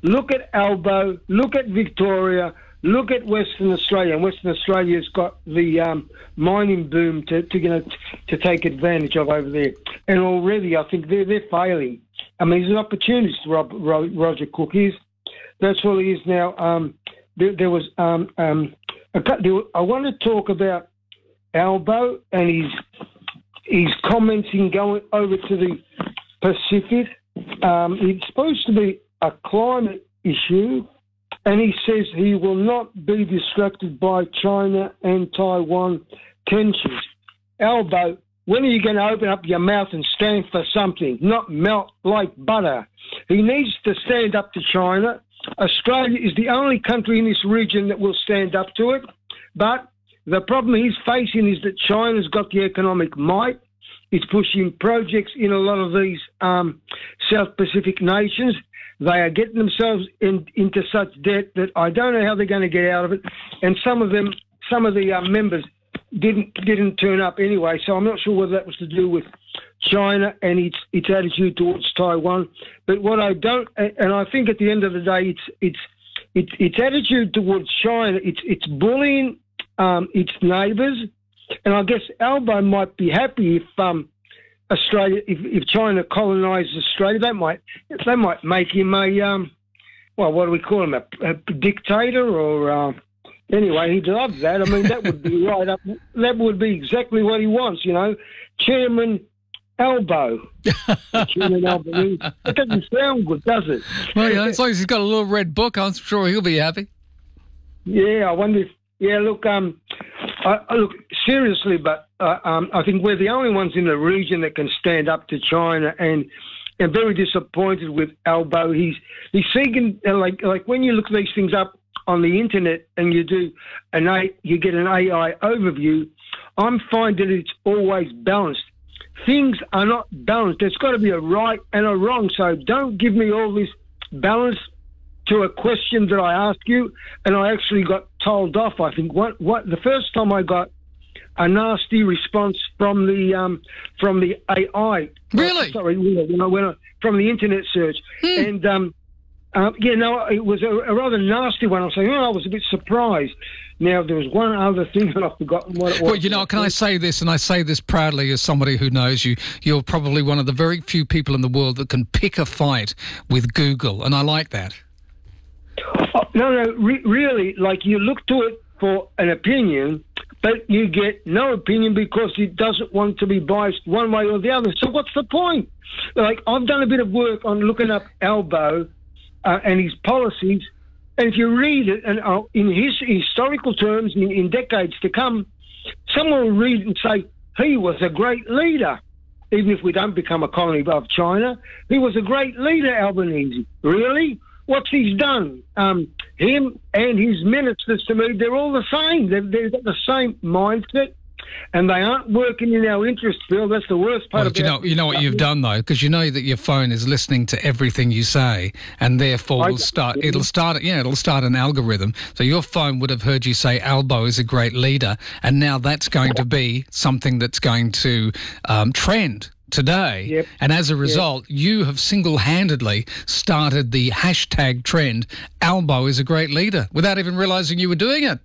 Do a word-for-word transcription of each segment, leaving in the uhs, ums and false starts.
look at Albo, look at Victoria, look at Western Australia. And Western Australia's got the um, mining boom to, to, you know, to take advantage of over there. And already I think they're, they're failing. I mean, he's an opportunist, Rob, Ro, Roger Cook is. That's what he is now. Um, there, there was... Um, um, a, there, I want to talk about Albo and his, his comments in going over to the Pacific. Um, it's supposed to be a climate issue, and he says he will not be distracted by China and Taiwan tensions. Albo, when are you going to open up your mouth and stand for something, not melt like butter? He needs to stand up to China. Australia is the only country in this region that will stand up to it, but the problem he's facing is that China's got the economic might. It's pushing projects in a lot of these um, South Pacific nations. They are getting themselves in, into such debt that I don't know how they're going to get out of it. And some of them, some of the uh, members didn't didn't turn up anyway. So I'm not sure whether that was to do with China and its its attitude towards Taiwan. But what I don't, and I think at the end of the day, it's it's it's its attitude towards China. It's it's bullying um, its neighbours. And I guess Albo might be happy if um, Australia, if, if China colonised Australia, they might they might make him a um, well, what do we call him, a, a dictator or uh, anyway, he'd love that. I mean, that would be right up. That would be exactly what he wants, you know, Chairman Albo. Chairman Albo. It doesn't sound good, does it? Well, yeah, as long as he's got a little red book, I'm sure he'll be happy. Yeah, I wonder if. Yeah, look, um, I, I look seriously, but uh, um, I think we're the only ones in the region that can stand up to China, and I'm very disappointed with Albo. He's he's seeking uh, like like when you look these things up on the internet and you do an A, you get an A I overview. I'm finding it's always balanced. Things are not balanced. There's got to be a right and a wrong. So don't give me all this balance to a question that I asked you, and I actually got told off. I think what what the first time I got a nasty response from the um, from the A I. Really? Uh, sorry, when I went on, from the internet search, hmm. and um, uh, yeah, no, it was a, a rather nasty one. I was saying, oh, I was a bit surprised. Now there was one other thing that I've forgotten what it was. Well, you know, can I say this, and I say this proudly as somebody who knows you. You're probably one of the very few people in the world that can pick a fight with Google, and I like that. Oh, no, no, re- really, like you look to it for an opinion, but you get no opinion because it doesn't want to be biased one way or the other. So what's the point? Like, I've done a bit of work on looking up Albo uh, and his policies, and if you read it, and uh, in his historical terms, in, in decades to come, someone will read it and say, he was a great leader. Even if we don't become a colony of China, he was a great leader, Albanese. Really? What's he's done? Um, him and his ministers, to me, they're all the same. They've, they've got the same mindset, and they aren't working in our interest, Phil. That's the worst part well, about you know, you know what you've done, though, because you know that your phone is listening to everything you say, and therefore will start. It'll start. Yeah, it'll start an algorithm. So your phone would have heard you say Albo is a great leader, and now that's going to be something that's going to um, trend today. Yep. And as a result, yep. you have single-handedly started the hashtag trend, Albo is a great leader, without even realising you were doing it.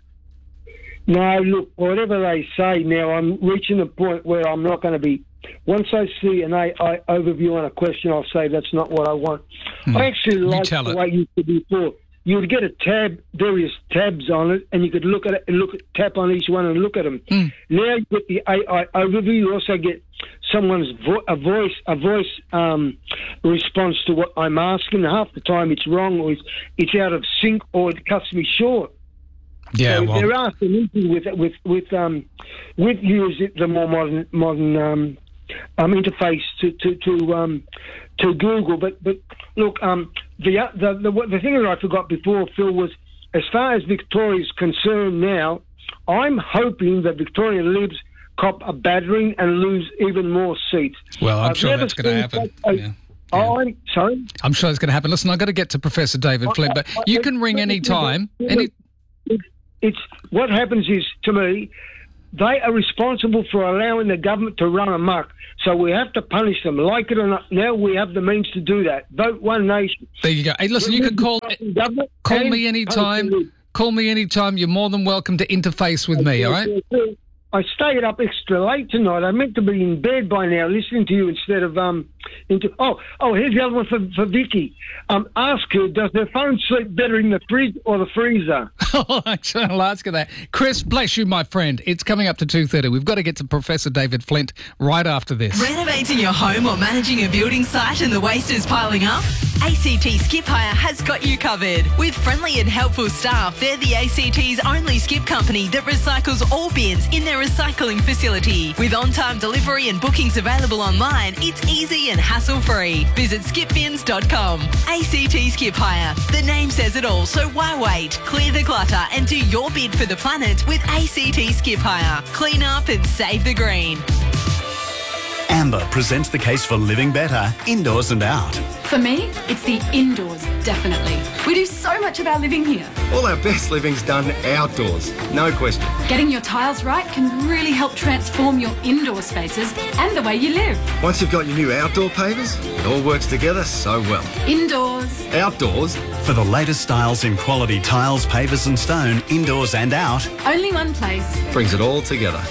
No, look, whatever they say now, I'm reaching a point where I'm not going to be... Once I see an A I overview on a question, I'll say that's not what I want. Hmm. I actually like the it. way you used to before. You would get a tab, various tabs on it, and you could look at it and look at, tap on each one and look at them. Hmm. Now you get the A I overview. You also get someone's vo- a voice, a voice um, response to what I'm asking. Half the time it's wrong, or it's, it's out of sync, or it cuts me short. Yeah, so well, there are some issues with with with um with using the more modern modern um, um interface to to to um to Google. But but look, um the the the, the thing that I forgot before, Phil, was as far as Victoria is concerned now, I'm hoping that Victoria Libs cop a battering and lose even more seats. Well, I'm I've sure that's going to happen. A, yeah. Oh, I'm sorry. I'm sure it's going to happen. Listen, I've got to get to Professor David Flint, but you can ring any time. Any. It's what happens is, to me, They are responsible for allowing the government to run amok. So we have to punish them. Like it or not, now we have the means to do that. Vote One Nation. There you go. Hey, listen, you can call call me anytime. Call me anytime. You're more than welcome to interface with me, all right? I stayed up extra late tonight. I meant to be in bed by now, listening to you instead of um. Into oh oh. Here's the other one for for Vicky. Um, ask her, does her phone sleep better in the fridge or the freezer? Oh, actually, I'll ask her that. Chris, bless you, my friend. It's coming up to two thirty. We've got to get to Professor David Flint right after this. Renovating your home or managing a building site and the waste is piling up? A C T Skip Hire has got you covered. With friendly and helpful staff, they're the A C T's only skip company that recycles all bins in their recycling facility. With on-time delivery and bookings available online, it's easy and hassle-free. Visit skip bins dot com. A C T Skip Hire. The name says it all, so why wait? Clear the clutter and do your bid for the planet with A C T Skip Hire. Clean up and save the green. Amber presents the case for living better, indoors and out. For me, it's the indoors, definitely. We do so much of our living here. All our best living's done outdoors, no question. Getting your tiles right can really help transform your indoor spaces and the way you live. Once you've got your new outdoor pavers, it all works together so well. Indoors. Outdoors. For the latest styles in quality tiles, pavers and stone, indoors and out. Only one place. Brings it all together.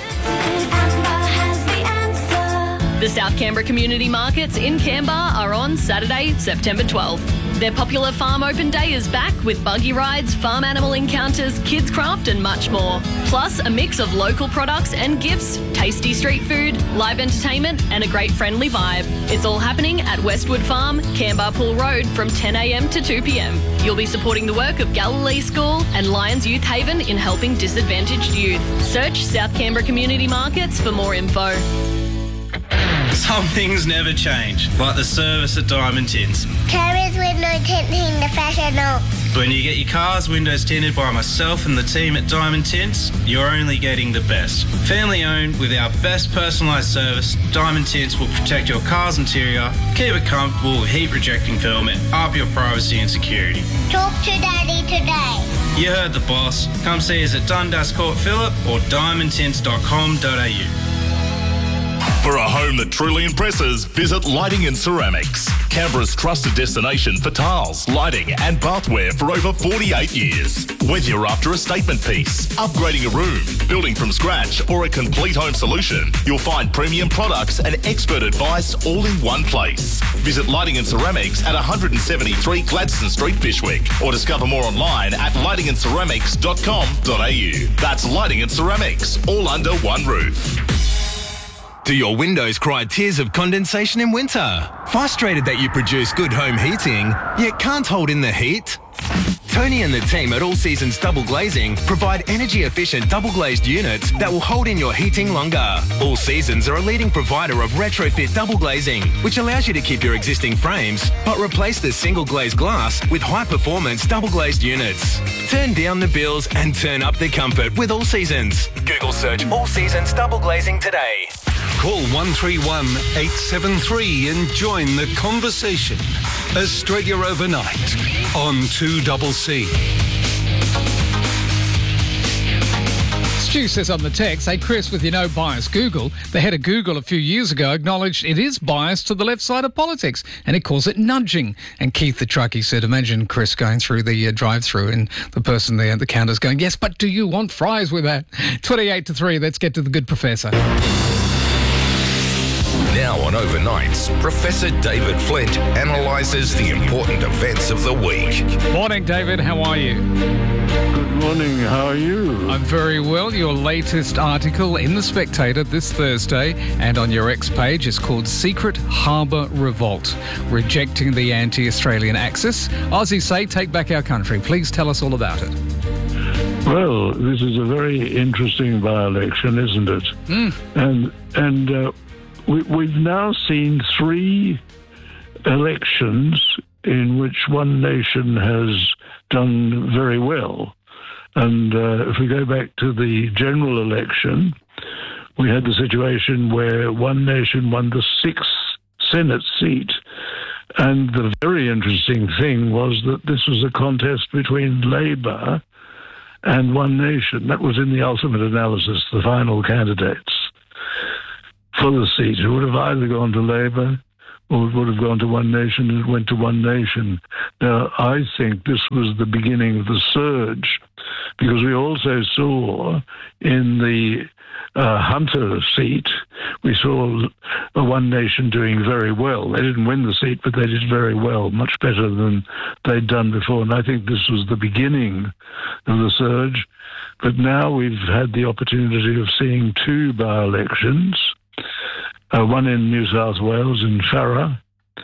The South Canberra Community Markets in Canberra are on Saturday, September twelfth. Their popular Farm Open Day is back with buggy rides, farm animal encounters, kids craft and much more. Plus a mix of local products and gifts, tasty street food, live entertainment and a great friendly vibe. It's all happening at Westwood Farm, Canberra Pool Road from ten a m to two p m. You'll be supporting the work of Galilee School and Lions Youth Haven in helping disadvantaged youth. Search South Canberra Community Markets for more info. Some things never change, like the service at Diamond Tints. Carriers window tinting professional. When you get your car's windows tinted by myself and the team at Diamond Tints, you're only getting the best. Family owned with our best personalised service, Diamond Tints will protect your car's interior, keep it comfortable with heat rejecting film and up your privacy and security. Talk to Daddy today. You heard the boss. Come see us at Dundas Court Phillip or diamond tints dot com dot a u. For a home that truly impresses, visit Lighting and Ceramics, Canberra's trusted destination for tiles, lighting and bathware for over forty-eight years. Whether you're after a statement piece, upgrading a room, building from scratch or a complete home solution, you'll find premium products and expert advice all in one place. Visit Lighting and Ceramics at one seventy-three Gladstone Street, Fyshwick, or discover more online at lighting and ceramics dot com dot a u. That's Lighting and Ceramics, all under one roof. Do your windows cry tears of condensation in winter? Frustrated that you produce good home heating, yet can't hold in the heat? Tony and the team at All Seasons Double Glazing provide energy-efficient double-glazed units that will hold in your heating longer. All Seasons are a leading provider of retrofit double glazing, which allows you to keep your existing frames, but replace the single-glazed glass with high-performance double-glazed units. Turn down the bills and turn up the comfort with All Seasons. Google search All Seasons Double Glazing today. Call one three one, eight seven three and join the conversation. Australia Overnight on two C C. Stu says on the text, hey Chris, with your no bias Google, the head of Google a few years ago acknowledged it is biased to the left side of politics and it calls it nudging. And Keith the truckie said, imagine Chris going through the uh, drive-through and the person there at the counter's going, yes, but do you want fries with that? twenty-eight to three, let's get to the good professor. Now on Overnights, Professor David Flint analyses the important events of the week. Morning, David. How are you? Good morning. How are you? I'm very well. Your latest article in The Spectator this Thursday and on your X page is called Secret Harbour Revolt, Rejecting the Anti-Australian Axis. Aussies say, take back our country. Please tell us all about it. Well, this is a very interesting by-election, isn't it? Mm. And, and uh, we, we've now seen three elections in which one nation has done very well. And uh, if we go back to the general election, we had the situation where one nation won the sixth Senate seat. And the very interesting thing was that this was a contest between Labor and One Nation. That was in the ultimate analysis, the final candidates for the seat. It would have either gone to Labour or it would have gone to One Nation, and it went to One Nation. Now, I think this was the beginning of the surge, because we also saw in the uh, Hunter seat, we saw a One Nation doing very well. They didn't win the seat, but they did very well, much better than they'd done before. And I think this was the beginning of the surge. But now we've had the opportunity of seeing two by-elections, uh, one in New South Wales in Farrer,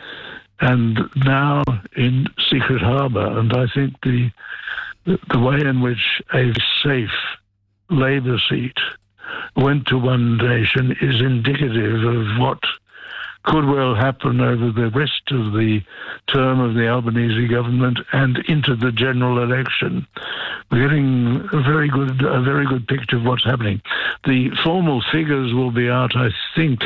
and now in Secret Harbour. And I think the the way in which a safe Labour seat went to One Nation is indicative of what could well happen over the rest of the term of the Albanese government and into the general election. We're getting a very good, a very good picture of what's happening. The formal figures will be out, I think,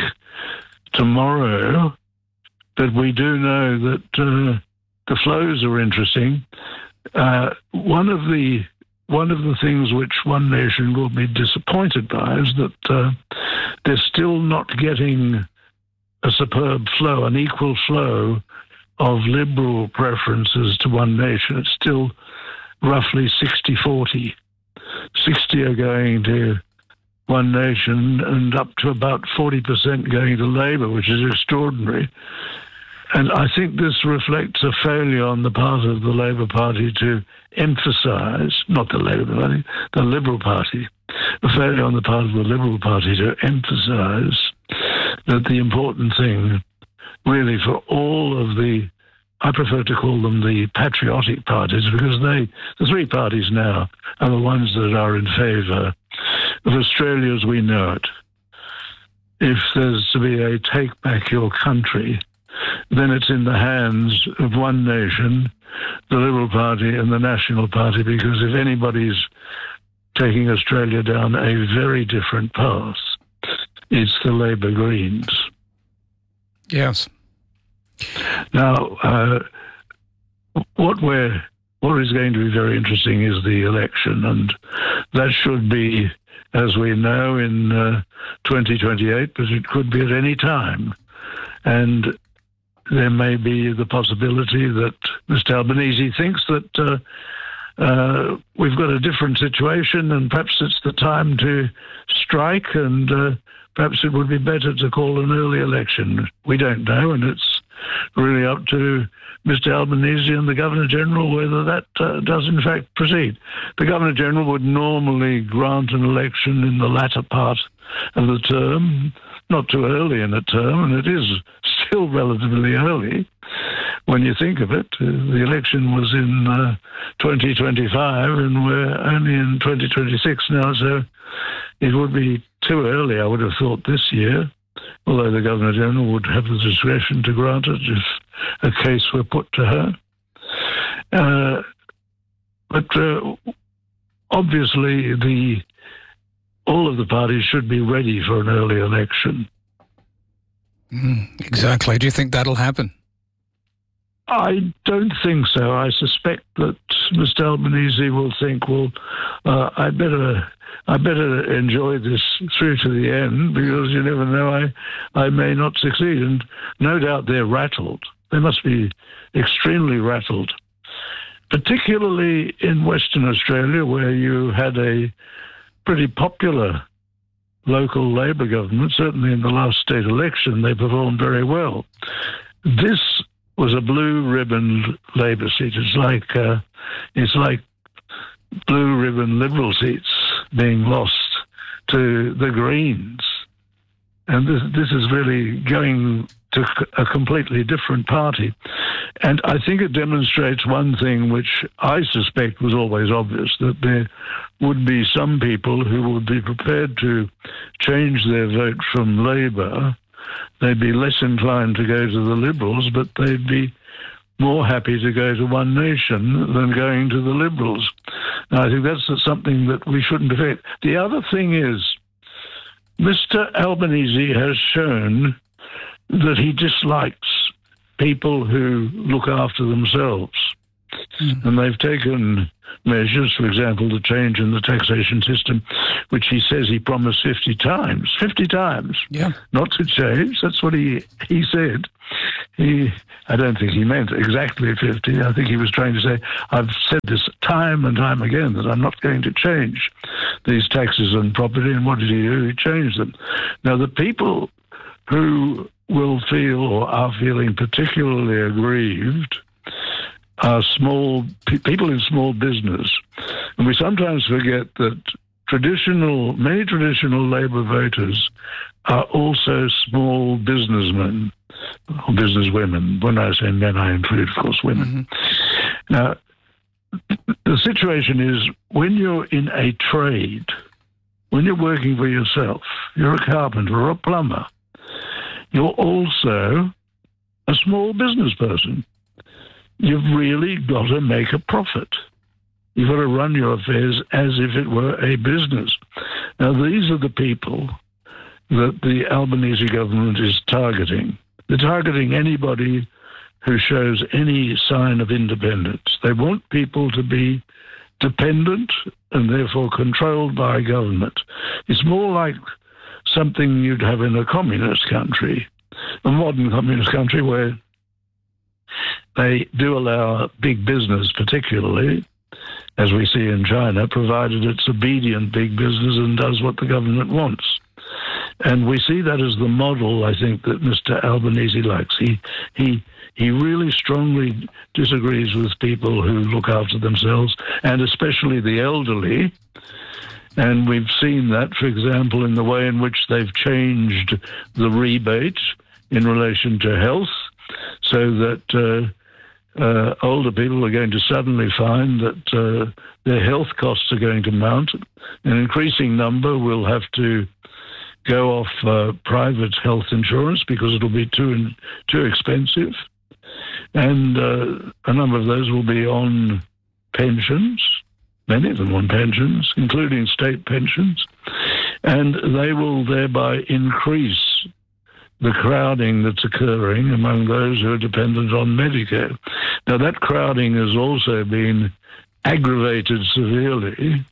tomorrow, but we do know that uh, the flows are interesting. Uh, one of the one of the things which One Nation will be disappointed by is that uh, they're still not getting a superb flow, an equal flow of Liberal preferences to One Nation. It's still roughly sixty forty. sixty are going to One Nation and up to about forty percent going to Labour, which is extraordinary. And I think this reflects a failure on the part of the Labour Party to emphasise, not the Labour Party, the Liberal Party, a failure on the part of the Liberal Party to emphasise that the important thing really for all of the, I prefer to call them the patriotic parties, because they, the three parties now, are the ones that are in favour of Australia as we know it. If there's to be a take back your country, then it's in the hands of One Nation, the Liberal Party and the National Party, because if anybody's taking Australia down a very different path, it's the Labour Greens. Yes. Now, uh, what we're what is going to be very interesting is the election, and that should be, as we know, in uh, twenty twenty-eight, but it could be at any time. And there may be the possibility that Mister Albanese thinks that uh, uh, we've got a different situation and perhaps it's the time to strike, and uh, perhaps it would be better to call an early election. We don't know, and it's really up to Mister Albanese and the Governor-General whether that uh, does in fact proceed. The Governor-General would normally grant an election in the latter part of the term, not too early in a term, and it is still relatively early when you think of it. Uh, the election was in uh, twenty twenty-five and we're only in twenty twenty-six now, so it would be too early, I would have thought, this year, although the Governor-General would have the discretion to grant it if a case were put to her. Uh, but uh, obviously the all of the parties should be ready for an early election. Mm, exactly. Do you think that'll happen? I don't think so. I suspect that Mister Albanese will think, well, uh, I better I better enjoy this through to the end, because you never know, I, I may not succeed. And no doubt they're rattled. They must be extremely rattled, particularly in Western Australia, where you had a pretty popular local Labor government. Certainly in the last state election, they performed very well. This was a blue ribbon Labor seat. It's like uh, it's like blue ribbon Liberal seats being lost to the Greens, and this this is really going to a completely different party. And I think it demonstrates one thing which I suspect was always obvious, that there would be some people who would be prepared to change their vote from Labor. They'd be less inclined to go to the Liberals, but they'd be more happy to go to One Nation than going to the Liberals. Now, I think that's something that we shouldn't forget. The other thing is, Mister Albanese has shown that he dislikes people who look after themselves. Mm. And they've taken measures, for example, the change in the taxation system, which he says he promised fifty times. fifty times. Yeah. Not to change. That's what he, he said. He, I don't think he meant exactly fifty. I think he was trying to say, I've said this time and time again that I'm not going to change these taxes on property. And what did he do? He changed them. Now, the people who will feel or are feeling particularly aggrieved are small pe- people in small business. And we sometimes forget that traditional, many traditional Labour voters are also small businessmen or businesswomen. When I say men, I include, of course, women. Mm-hmm. Now, the situation is when you're in a trade, when you're working for yourself, you're a carpenter or a plumber, you're also a small business person. You've really got to make a profit. You've got to run your affairs as if it were a business. Now, these are the people that the Albanese government is targeting. They're targeting anybody who shows any sign of independence. They want people to be dependent and therefore controlled by government. It's more like something you'd have in a communist country, a modern communist country where they do allow big business, particularly, as we see in China, provided it's obedient big business and does what the government wants. And we see that as the model, I think, that Mister Albanese likes. He he he really strongly disagrees with people who look after themselves, and especially the elderly. And we've seen that, for example, in the way in which they've changed the rebate in relation to health, so that uh, uh, older people are going to suddenly find that uh, their health costs are going to mount. An increasing number will have to go off uh, private health insurance because it'll be too too expensive. And uh, a number of those will be on pensions, many of them on pensions, including state pensions, and they will thereby increase the crowding that's occurring among those who are dependent on Medicare. Now, that crowding has also been aggravated severely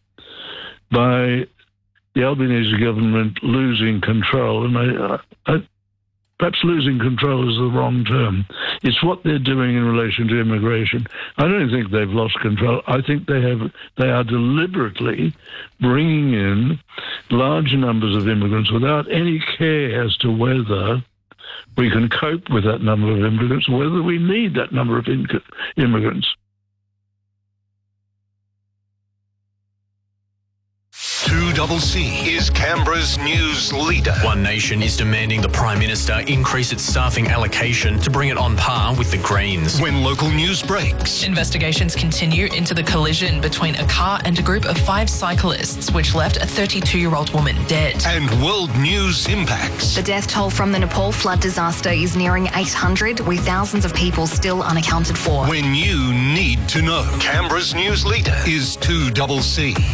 by the Albanese government losing control, and I, I, perhaps losing control is the wrong term. It's what they're doing in relation to immigration. I don't think they've lost control. I think they have. They are deliberately bringing in large numbers of immigrants without any care as to whether we can cope with that number of immigrants, whether we need that number of in- immigrants. two C C is Canberra's news leader. One Nation is demanding the Prime Minister increase its staffing allocation to bring it on par with the Greens. When local news breaks. Investigations continue into the collision between a car and a group of five cyclists, which left a thirty-two-year-old woman dead. And world news impacts. The death toll from the Nepal flood disaster is nearing eight hundred, with thousands of people still unaccounted for. When you need to know. Canberra's news leader is two C C.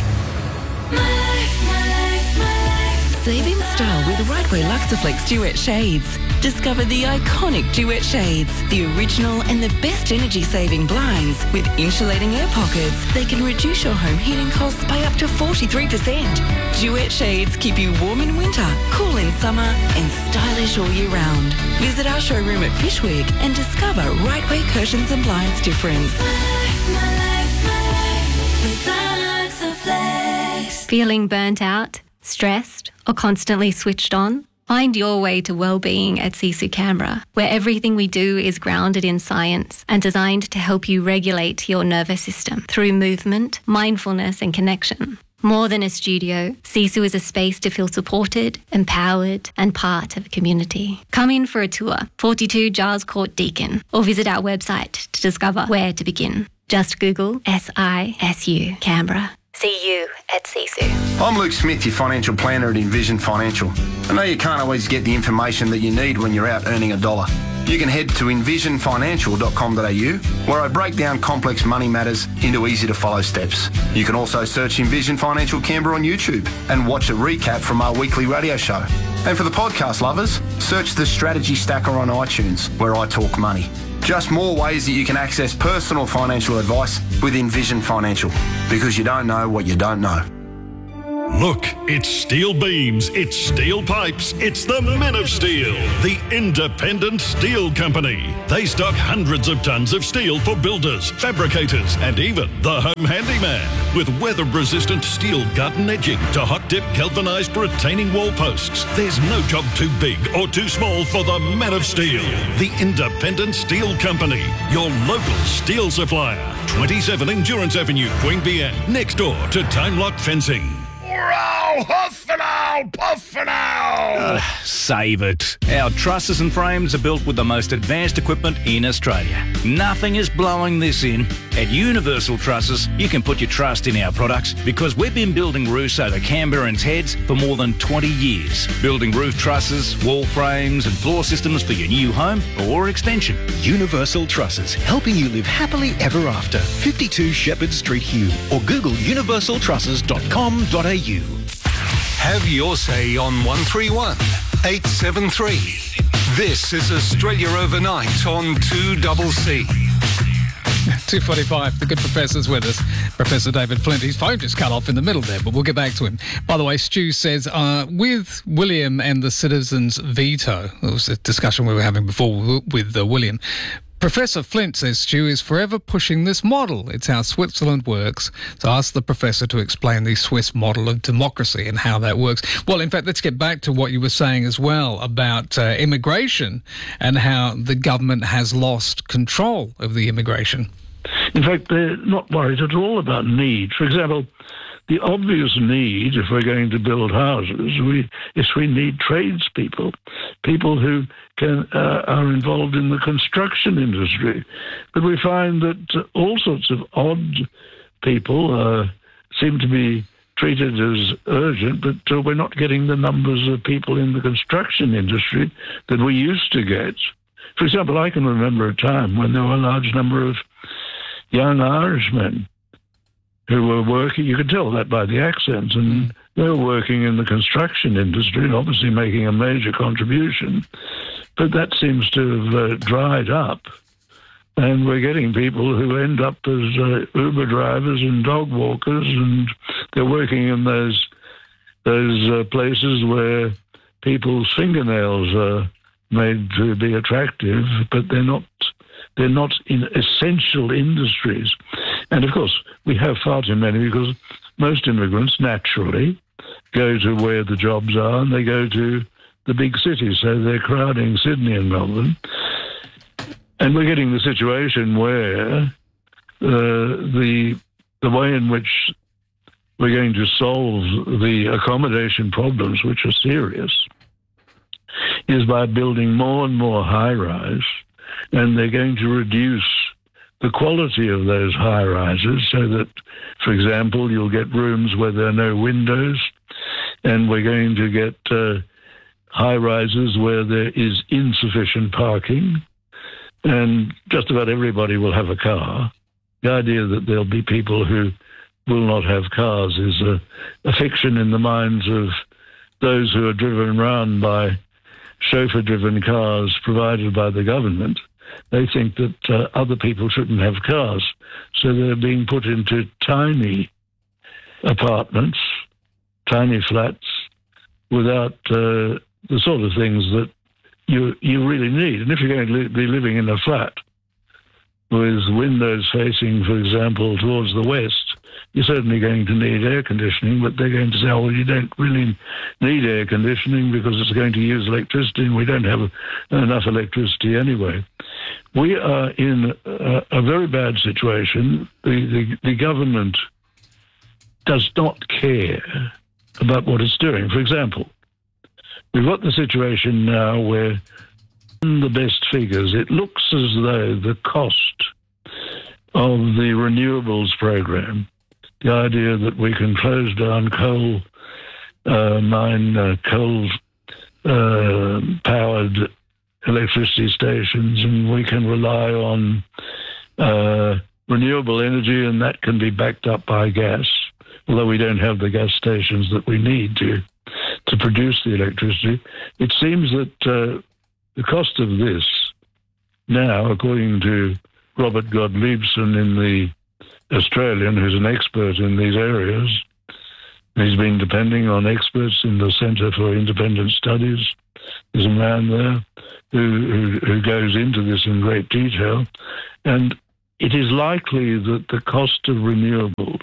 Save in style with Rightway Luxaflex Duet Shades. Discover the iconic Duet Shades, the original and the best energy-saving blinds with insulating air pockets. They can reduce your home heating costs by up to forty-three percent. Duet Shades keep you warm in winter, cool in summer and stylish all year round. Visit our showroom at Fishwick and discover Rightway curtains and blinds difference. My life, my life with Luxaflex. Feeling burnt out, stressed, or constantly switched on? Find your way to well-being at Sisu Canberra, where everything we do is grounded in science and designed to help you regulate your nervous system through movement, mindfulness and connection. More than a studio, Sisu is a space to feel supported, empowered and part of a community. Come in for a tour, forty-two Giles Court, Deakin, or visit our website to discover where to begin. Just Google S I S U Canberra. See you at Sisu. I'm Luke Smith, your financial planner at Envision Financial. I know you can't always get the information that you need when you're out earning a dollar. You can head to envision financial dot com dot a u, where I break down complex money matters into easy-to-follow steps. You can also search Envision Financial Canberra on YouTube and watch a recap from our weekly radio show. And for the podcast lovers, search The Strategy Stacker on iTunes, where I talk money. Just more ways that you can access personal financial advice with Envision Financial, because you don't know what you don't know. Look, it's steel beams, it's steel pipes, it's the Men of Steel, the independent steel company. They stock hundreds of tons of steel for builders, fabricators, and even the home handyman. With weather-resistant steel gut and edging to hot-dip galvanised retaining wall posts, there's no job too big or too small for the Men of Steel, the independent steel company, your local steel supplier. twenty-seven Endurance Avenue, Queanbeyan, next door to Time Lock Fencing. Row, huff and owl, puff and owl. Uh, save it. Our trusses and frames are built with the most advanced equipment in Australia. Nothing is blowing this in. At Universal Trusses, you can put your trust in our products because we've been building roofs over Canberrans' heads for more than twenty years. Building roof trusses, wall frames and floor systems for your new home or extension. Universal Trusses, helping you live happily ever after. fifty-two Shepherd Street, Hume, or Google universal trusses dot com dot a u. Have your say on one three one eight seven three. This is Australia Overnight on two C C. two forty-five, the good professor's with us. Professor David Flint. His phone just cut off in the middle there, but we'll get back to him. By the way, Stu says, uh, with William and the citizens' veto, it was a discussion we were having before with uh, William, Professor Flint, says Stu, is forever pushing this model. It's how Switzerland works. So ask the professor to explain the Swiss model of democracy and how that works. Well, in fact, let's get back to what you were saying as well about uh, immigration and how the government has lost control of the immigration. In fact, they're not worried at all about need. For example, the obvious need, if we're going to build houses, we, is we need tradespeople, people who can, uh, are involved in the construction industry. But we find that uh, all sorts of odd people uh, seem to be treated as urgent, but uh, we're not getting the numbers of people in the construction industry that we used to get. For example, I can remember a time when there were a large number of young Irishmen who were working, you could tell that by the accents, and mm. they were working in the construction industry and obviously making a major contribution. But that seems to have uh, dried up, and we're getting people who end up as uh, Uber drivers and dog walkers, and they're working in those those uh, places where people's fingernails are made to be attractive, but they're not they're not in essential industries. And of course, we have far too many because most immigrants naturally go to where the jobs are, and they go to the big cities, so they're crowding Sydney and Melbourne. And we're getting the situation where uh, the the way in which we're going to solve the accommodation problems, which are serious, is by building more and more high-rise, and they're going to reduce the quality of those high-rises so that, for example, you'll get rooms where there are no windows, and we're going to get uh, high-rises where there is insufficient parking, and just about everybody will have a car. The idea that there'll be people who will not have cars is a, a fiction in the minds of those who are driven around by chauffeur-driven cars provided by the government. They think that uh, other people shouldn't have cars, so they're being put into tiny apartments, tiny flats, without uh, the sort of things that you you really need. And if you're going to li- be living in a flat with windows facing, for example, towards the west, you're certainly going to need air conditioning, but they're going to say, oh, well, you don't really need air conditioning because it's going to use electricity, and we don't have enough electricity anyway. We are in a, a very bad situation. The, the, the government does not care about what it's doing. For example, we've got the situation now where, in the best figures, it looks as though the cost of the renewables program, the idea that we can close down coal uh, mine, uh, coal uh, powered electricity stations, and we can rely on uh, renewable energy, and that can be backed up by gas, although we don't have the gas stations that we need to to produce the electricity. It seems that uh, the cost of this now, according to Robert Godliebsen in the Australian, who's an expert in these areas, he's been depending on experts in the Centre for Independent Studies. There's a man there who, who, who goes into this in great detail. And it is likely that the cost of renewables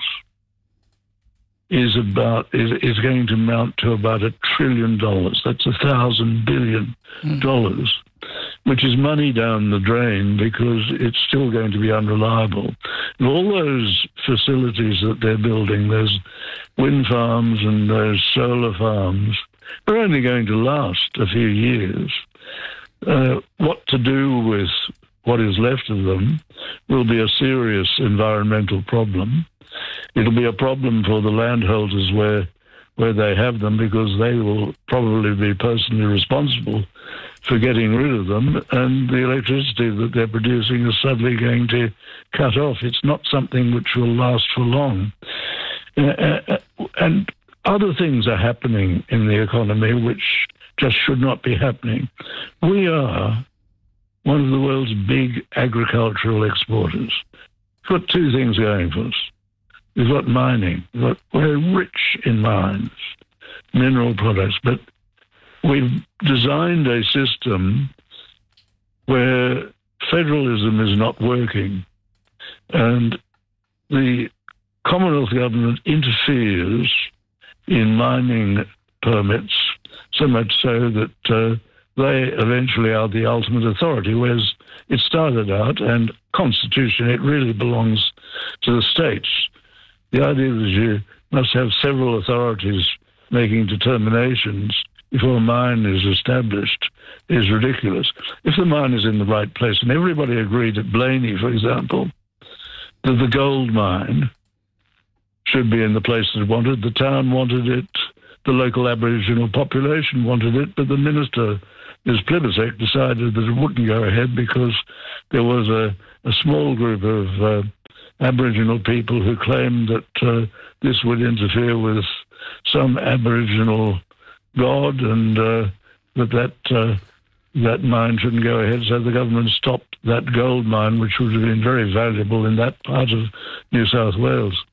is about is, is going to amount to about a trillion dollars. That's a thousand billion dollars, which is money down the drain because it's still going to be unreliable. And all those facilities that they're building, those wind farms and those solar farms, are only going to last a few years. Uh, what to do with what is left of them will be a serious environmental problem. It'll be a problem for the landholders where where they have them because they will probably be personally responsible for getting rid of them, and the electricity that they're producing is suddenly going to cut off. It's not something which will last for long. Uh, and other things are happening in the economy which just should not be happening. We are one of the world's big agricultural exporters. We've got two things going for us. We've got mining. We've got, we're rich in mines, mineral products, but we've designed a system where federalism is not working, and the Commonwealth government interferes in mining permits so much so that uh, they eventually are the ultimate authority, whereas it started out, and constitutionally it really belongs to the states. The idea that you must have several authorities making determinations before a mine is established is ridiculous. If the mine is in the right place, and everybody agreed at Blaney, for example, that the gold mine should be in the place that it wanted, the town wanted it, the local Aboriginal population wanted it, but the minister, Miz Plibersek, decided that it wouldn't go ahead because there was a, a small group of uh, Aboriginal people who claimed that uh, this would interfere with some Aboriginal god, and uh, that that, uh, that mine shouldn't go ahead. So the government stopped that gold mine, which would have been very valuable in that part of New South Wales.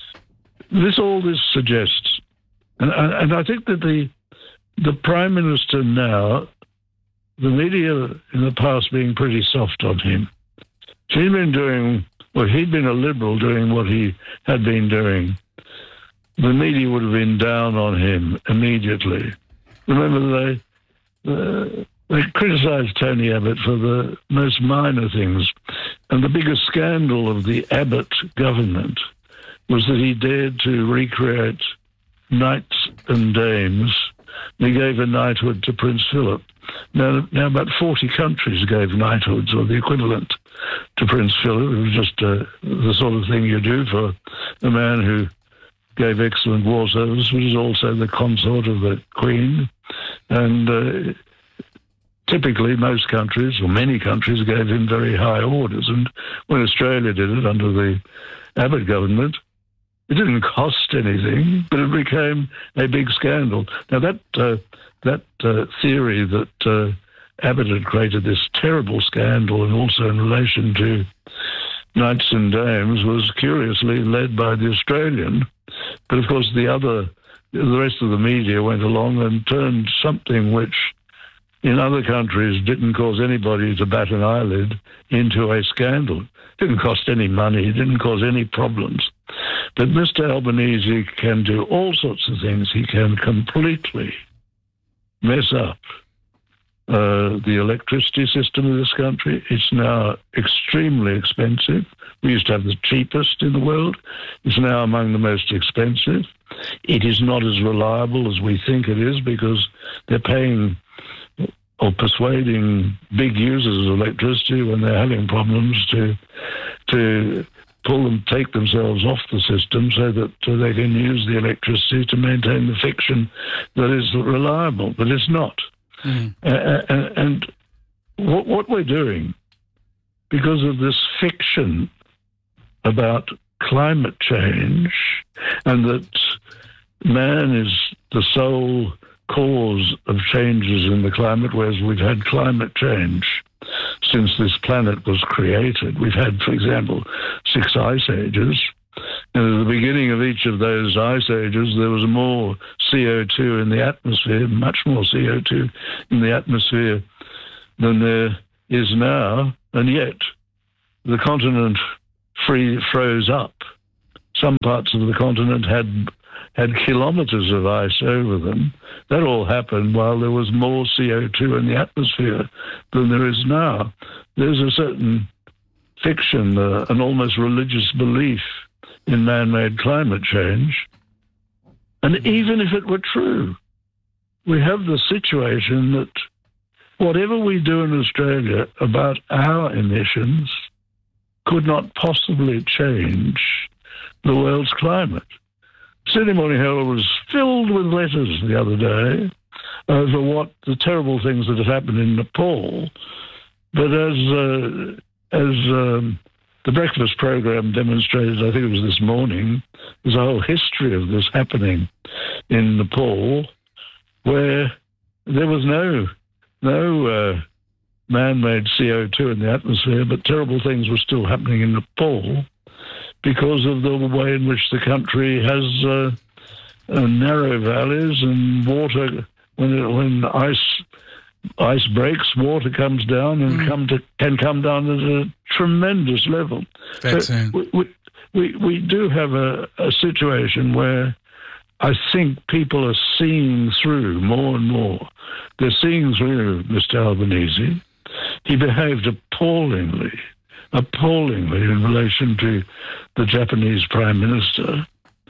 This all this suggests, and, and I think that the the Prime Minister now, the media in the past being pretty soft on him, she'd been doing, well, he'd been a Liberal doing what he had been doing. The media would have been down on him immediately. Remember, they, uh, they criticised Tony Abbott for the most minor things. And the biggest scandal of the Abbott government was that he dared to recreate knights and dames. He gave a knighthood to Prince Philip. Now, now about forty countries gave knighthoods, or the equivalent, to Prince Philip. It was just uh, the sort of thing you do for a man who gave excellent war service, which is also the consort of the Queen. And uh, typically most countries, or many countries, gave him very high orders. And when Australia did it under the Abbott government, it didn't cost anything, but it became a big scandal. Now, that uh, that uh, theory that uh, Abbott had created this terrible scandal, and also in relation to knights and dames, was curiously led by the Australian. But, of course, the other, the rest of the media went along and turned something which in other countries didn't cause anybody to bat an eyelid into a scandal. It didn't cost any money. It didn't cause any problems. But Mister Albanese can do all sorts of things. He can completely mess up uh, the electricity system of this country. It's now extremely expensive. We used to have the cheapest in the world. It's now among the most expensive. It is not as reliable as we think it is because they're paying or persuading big users of electricity when they're having problems to to pull them, take themselves off the system so that uh, they can use the electricity to maintain the fiction that is reliable, but it's not. Mm. Uh, and and what, what we're doing, because of this fiction about climate change and that man is the sole cause of changes in the climate, whereas we've had climate change since this planet was created. We've had, for example, six ice ages. And at the beginning of each of those ice ages, there was more C O two in the atmosphere, much more C O two in the atmosphere than there is now. And yet, the continent free froze up. Some parts of the continent had had kilometres of ice over them. That all happened while there was more C O two in the atmosphere than there is now. There's a certain fiction, uh, an almost religious belief in man-made climate change. And even if it were true, we have the situation that whatever we do in Australia about our emissions could not possibly change the world's climate. Sydney Morning Herald was filled with letters the other day over what the terrible things that have happened in Nepal. But as uh, as um, the breakfast program demonstrated, I think it was this morning, there's a whole history of this happening in Nepal, where there was no no uh, man-made C O two in the atmosphere, but terrible things were still happening in Nepal because of the way in which the country has uh, uh, narrow valleys and water. When it, when ice ice breaks, water comes down and mm. come to, can come down at a tremendous level. That's so it. we, we, we, we do have a, a situation where I think people are seeing through more and more. They're seeing through Mister Albanese. He behaved appallingly, appallingly in relation to the Japanese Prime Minister.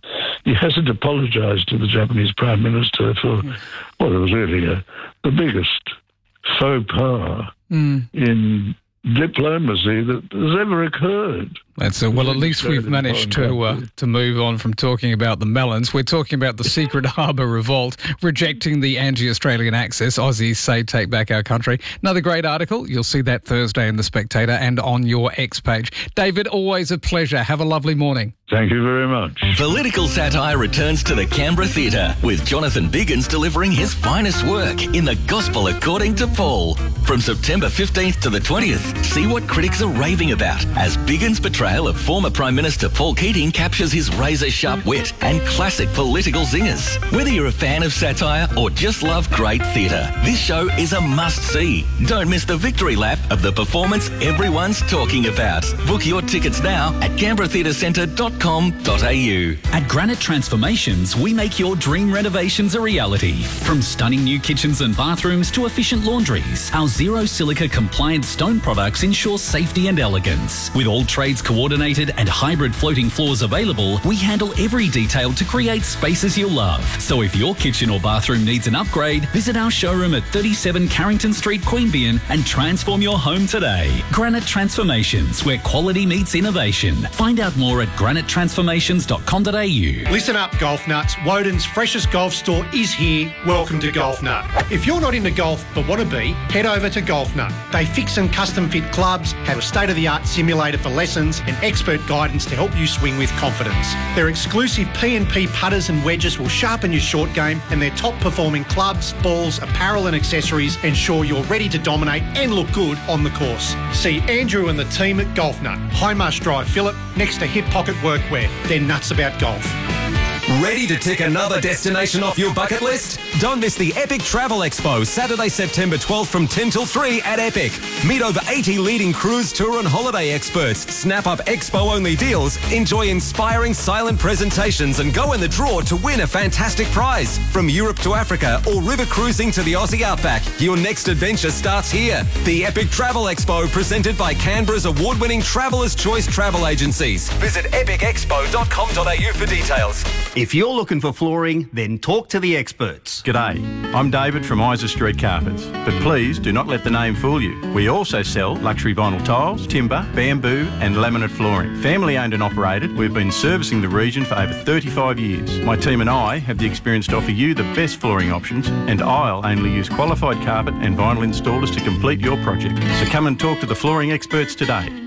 He hasn't apologised to the Japanese Prime Minister for, well, it was really a, the biggest faux pas mm. in diplomacy that has ever occurred. That's it. Well, at least we've managed to uh, to move on from talking about the melons. We're talking about the Secret Harbour revolt, rejecting the anti-Australian access. Aussies say take back our country. Another great article. You'll see that Thursday in The Spectator and on your X page. David, always a pleasure. Have a lovely morning. Thank you very much. Political satire returns to the Canberra Theatre, with Jonathan Biggins delivering his finest work in The Gospel According to Paul. From September fifteenth to the twentieth, see what critics are raving about as Biggins' portrayal of former Prime Minister Paul Keating captures his razor-sharp wit and classic political zingers. Whether you're a fan of satire or just love great theatre, this show is a must-see. Don't miss the victory lap of the performance everyone's talking about. Book your tickets now at canberra theatre centre dot com dot a u. At Granite Transformations, we make your dream renovations a reality. From stunning new kitchens and bathrooms to efficient laundries, our zero silica compliant stone products ensure safety and elegance. With all trades coordinated and hybrid floating floors available, we handle every detail to create spaces you'll love. So if your kitchen or bathroom needs an upgrade, visit our showroom at thirty-seven Carrington Street, Queanbeyan, and transform your home today. Granite Transformations, where quality meets innovation. Find out more at granite transformations dot com dot a u. Listen up, golf nuts. Woden's freshest golf store is here. Welcome to Golf Nut. If you're not into golf but want to be, head over to Golf Nut. They fix and custom fit clubs, have a state-of-the-art simulator for lessons, and expert guidance to help you swing with confidence. Their exclusive P and P putters and wedges will sharpen your short game, and their top-performing clubs, balls, apparel and accessories ensure you're ready to dominate and look good on the course. See Andrew and the team at Golf Nut, High Marsh Drive, Phillip, next to Hip Pocket Workwear. They're nuts about golf. Ready to tick another destination off your bucket list? Don't miss the Epic Travel Expo, Saturday, September twelfth from ten till three at Epic. Meet over eighty leading cruise, tour and holiday experts. Snap up expo-only deals, enjoy inspiring silent presentations and go in the draw to win a fantastic prize. From Europe to Africa or river cruising to the Aussie Outback, your next adventure starts here. The Epic Travel Expo, presented by Canberra's award-winning Traveller's Choice Travel Agencies. Visit epic expo dot com dot a u for details. If you're looking for flooring, then talk to the experts. G'day, I'm David from Isa Street Carpets, but please do not let the name fool you. We also sell luxury vinyl tiles, timber, bamboo and laminate flooring. Family owned and operated, we've been servicing the region for over thirty-five years. My team and I have the experience to offer you the best flooring options, and I'll only use qualified carpet and vinyl installers to complete your project. So come and talk to the flooring experts today.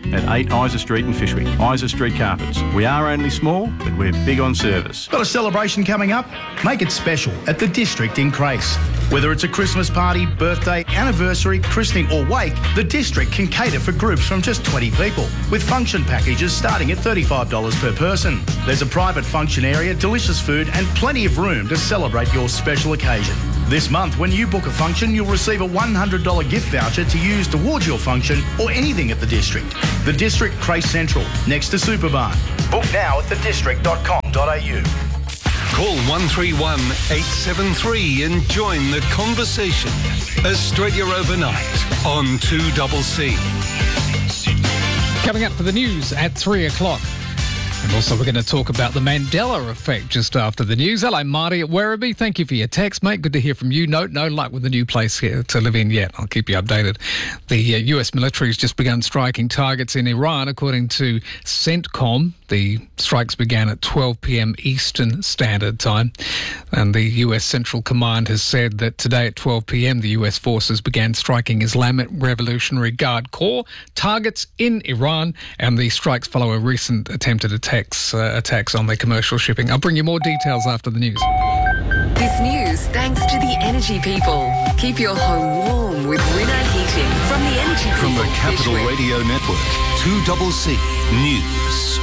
at eight Isa Street in Fishwick. Isa Street Carpets. We are only small, but we're big on service. Got a celebration coming up? Make it special at the District in Crace. Whether it's a Christmas party, birthday, anniversary, christening or wake, the District can cater for groups from just twenty people, with function packages starting at thirty-five dollars per person. There's a private function area, delicious food and plenty of room to celebrate your special occasion. This month, when you book a function, you'll receive a one hundred dollars gift voucher to use towards your function or anything at the District. The District, Crace Central, next to Superbarn. Book now at the district dot com dot a u. Call one three one, eight seven three and join the conversation. Australia Overnight on two C C. Coming up for the news at three o'clock. And also we're going to talk about the Mandela effect just after the news. Hello, Marty at Werribee. Thank you for your text, mate. Good to hear from you. No, no luck with the new place here to live in yet. I'll keep you updated. The uh, U S military has just begun striking targets in Iran, according to CENTCOM. The strikes began at twelve p.m. Eastern Standard Time. And the U S Central Command has said that today at twelve p.m. the U S forces began striking Islamic Revolutionary Guard Corps targets in Iran, and the strikes follow a recent attempted attacks, uh, attacks on their commercial shipping. I'll bring you more details after the news. This news thanks to the Energy People. Keep your home warm with Rinna Heating from the Energy People. From the Capital Radio Network, two C C News.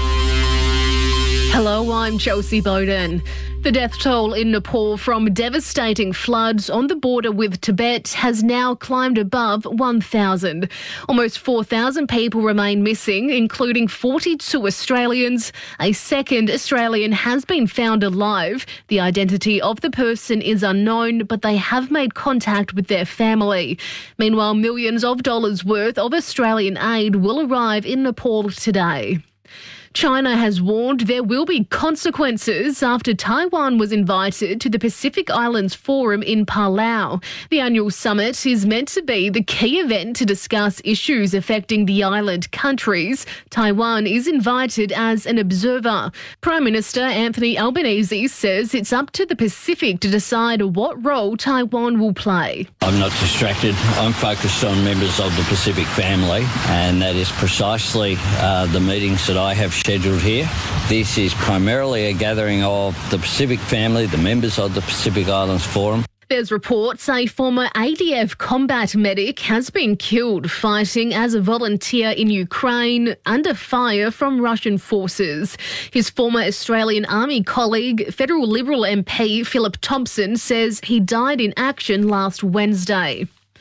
Hello, I'm Chelsea Bowden. The death toll in Nepal from devastating floods on the border with Tibet has now climbed above one thousand. Almost four thousand people remain missing, including forty-two Australians. A second Australian has been found alive. The identity of the person is unknown, but they have made contact with their family. Meanwhile, millions of dollars worth of Australian aid will arrive in Nepal today. China has warned there will be consequences after Taiwan was invited to the Pacific Islands Forum in Palau. The annual summit is meant to be the key event to discuss issues affecting the island countries. Taiwan is invited as an observer. Prime Minister Anthony Albanese says it's up to the Pacific to decide what role Taiwan will play. I'm not distracted. I'm focused on members of the Pacific family, and that is precisely uh, the meetings that I have scheduled here. This is primarily a gathering of the Pacific family, the members of the Pacific Islands Forum. There's reports a former A D F combat medic has been killed fighting as a volunteer in Ukraine under fire from Russian forces. His former Australian Army colleague, Federal Liberal M P Philip Thompson, says he died in action last Wednesday.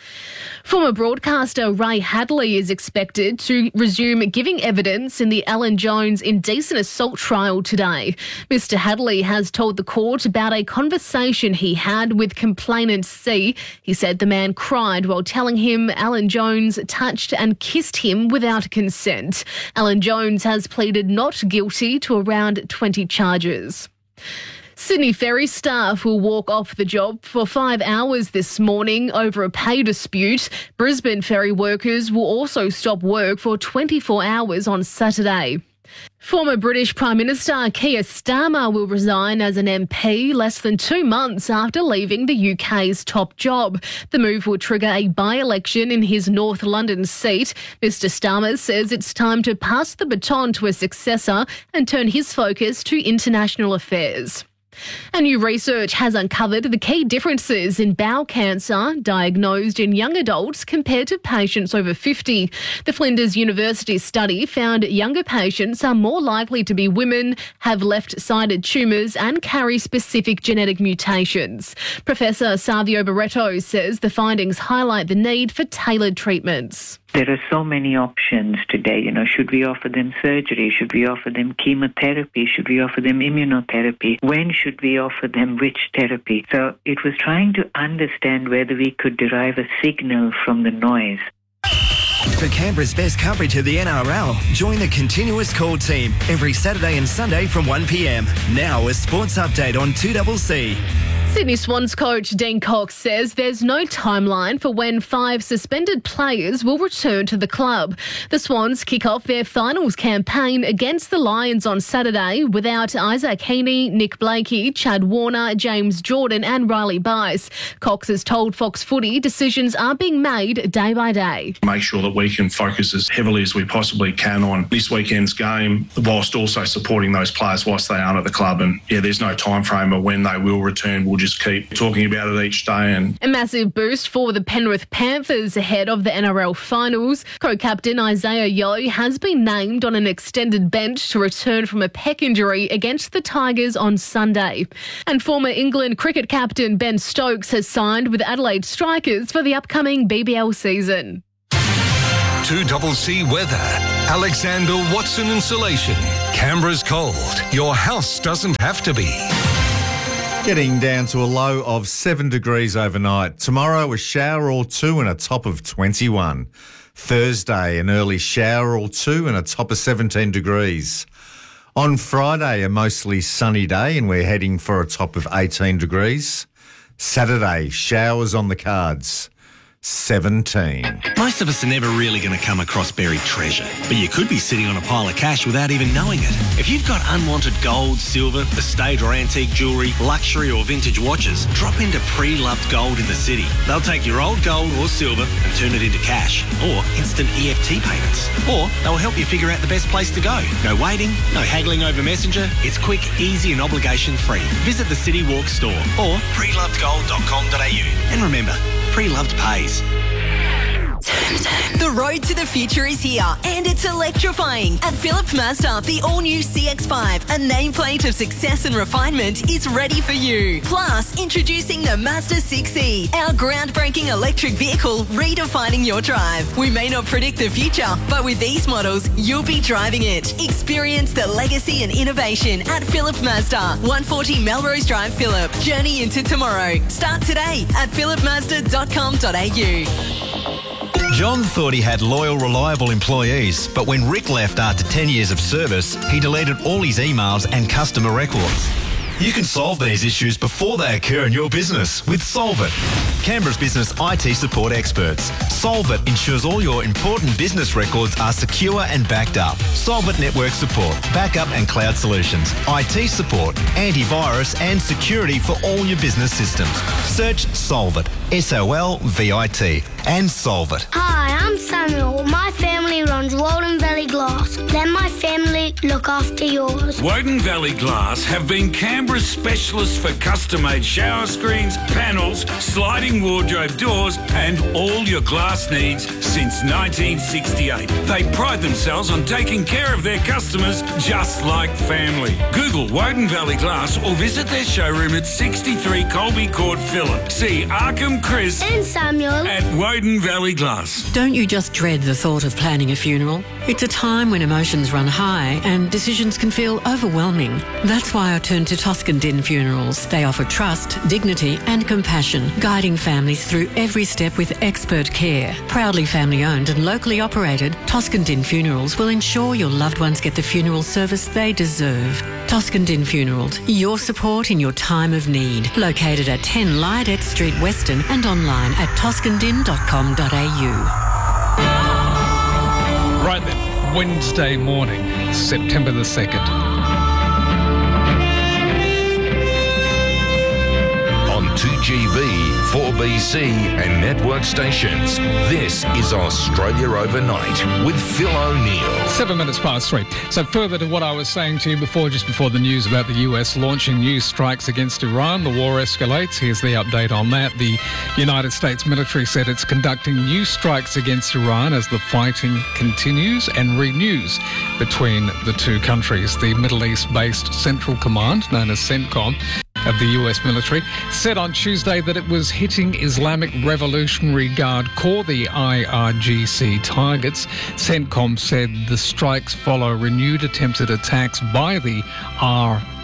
Former broadcaster Ray Hadley is expected to resume giving evidence in the Alan Jones indecent assault trial today. Mister Hadley has told the court about a conversation he had with complainant C. He said the man cried while telling him Alan Jones touched and kissed him without consent. Alan Jones has pleaded not guilty to around twenty charges. Sydney Ferry staff will walk off the job for five hours this morning over a pay dispute. Brisbane ferry workers will also stop work for twenty-four hours on Saturday. Former British Prime Minister Keir Starmer will resign as an M P less than two months after leaving the U K's top job. The move will trigger a by-election in his North London seat. Mister Starmer says it's time to pass the baton to a successor and turn his focus to international affairs. And new research has uncovered the key differences in bowel cancer diagnosed in young adults compared to patients over fifty. The Flinders University study found younger patients are more likely to be women, have left-sided tumours and carry specific genetic mutations. Professor Savio Barreto says the findings highlight the need for tailored treatments. There are so many options today. You know, should we offer them surgery? Should we offer them chemotherapy? Should we offer them immunotherapy? When should we offer them which therapy? So it was trying to understand whether we could derive a signal from the noise. For Canberra's best coverage of the N R L, join the Continuous Call team every Saturday and Sunday from one p m. Now a sports update on two C C. Sydney Swans coach Dean Cox says there's no timeline for when five suspended players will return to the club. The Swans kick off their finals campaign against the Lions on Saturday without Isaac Heaney, Nick Blakey, Chad Warner, James Jordan and Riley Bice. Cox has told Fox Footy decisions are being made day by day. Make sure that we can focus as heavily as we possibly can on this weekend's game, whilst also supporting those players whilst they aren't at the club. And yeah, there's no time frame of when they will return. We'll just keep talking about it each day. And a massive boost for the Penrith Panthers ahead of the N R L finals. Co-captain Isaiah Yeo has been named on an extended bench to return from a pec injury against the Tigers on Sunday. And former England cricket captain Ben Stokes has signed with Adelaide Strikers for the upcoming B B L season. two C weather. Alexander Watson Insulation. Canberra's cold. Your house doesn't have to be. Getting down to a low of seven degrees overnight. Tomorrow, a shower or two and a top of twenty-one. Thursday, an early shower or two and a top of seventeen degrees. On Friday, a mostly sunny day and we're heading for a top of eighteen degrees. Saturday, showers on the cards. seventeen. Most of us are never really going to come across buried treasure, but you could be sitting on a pile of cash without even knowing it. If you've got unwanted gold, silver, estate or antique jewellery, luxury or vintage watches, drop into Pre-Loved Gold in the city. They'll take your old gold or silver and turn it into cash or instant E F T payments. Or they'll help you figure out the best place to go. No waiting, no haggling over Messenger. It's quick, easy and obligation free. Visit the City Walk store or pre loved gold dot com dot a u. And remember, Pre-Loved pays. The road to the future is here and it's electrifying. At Phillip Mazda, the all-new C X five, a nameplate of success and refinement, is ready for you. Plus, introducing the Mazda six E, our groundbreaking electric vehicle redefining your drive. We may not predict the future, but with these models, you'll be driving it. Experience the legacy and innovation at Phillip Mazda, one forty Melrose Drive, Phillip. Journey into tomorrow. Start today at phillip mazda dot com dot a u. John thought he had loyal, reliable employees, but when Rick left after ten years of service, he deleted all his emails and customer records. You can solve these issues before they occur in your business with Solvit, Canberra's business I T support experts. Solvit ensures all your important business records are secure and backed up. Solvit network support, backup and cloud solutions, I T support, antivirus and security for all your business systems. Search Solvit, S O L V I T, and solve it. Hi, I'm Samuel. My family runs Woden Valley Glass. Let my family look after yours. Woden Valley Glass have been Canberra's specialists for custom-made shower screens, panels, sliding wardrobe doors and all your glass needs since nineteen sixty-eight. They pride themselves on taking care of their customers just like family. Google Woden Valley Glass or visit their showroom at sixty-three Colby Court, Phillip. See Arkham, Chris and Samuel at Woden Valley Glass. Don't you just dread the thought of planning a funeral? It's a time when emotions run high and decisions can feel overwhelming. That's why I turn to Toscan Din Funerals. They offer trust, dignity and compassion, guiding families through every step with expert care. Proudly family owned and locally operated, Toscan Din Funerals will ensure your loved ones get the funeral service they deserve. Toscan Din Funerals, your support in your time of need. Located at ten Lydet Street, Weston and online at toscan din dot com dot a u. Right then, Wednesday morning, September the second. On two G B, four B C and network stations, this is Australia Overnight with Phil O'Neill. Seven minutes past three. So further to what I was saying to you before, just before the news about the U S launching new strikes against Iran, the war escalates. Here's the update on that. The United States military said it's conducting new strikes against Iran as the fighting continues and renews between the two countries. The Middle East-based Central Command, known as CENTCOM, of the U S military, said on Tuesday that it was hitting Islamic Revolutionary Guard Corps, the I R G C, targets. CENTCOM said the strikes follow renewed attempted attacks by the I